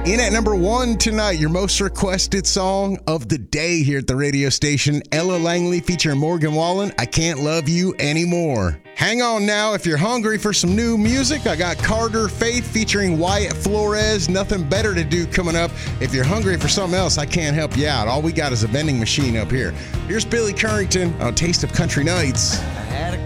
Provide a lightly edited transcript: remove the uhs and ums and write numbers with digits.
In at number 1 tonight, your most requested song of the day here at the radio station, Ella Langley featuring Morgan Wallen, I Can't Love You Anymore. Hang on now, if you're hungry for some new music, I got Carter Faith featuring Wyatt Flores, Nothing Better to Do coming up. If you're hungry for something else, I can't help you out. All we got is a vending machine up here. Here's Billy Currington on Taste of Country Nights.